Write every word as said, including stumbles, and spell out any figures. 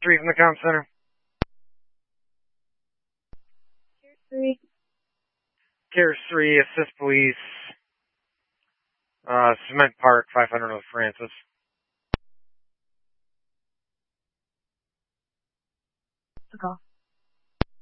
Three from the comm center. Care three. Care three, assist police. Uh, Cement Park, five hundred North Francis. The call.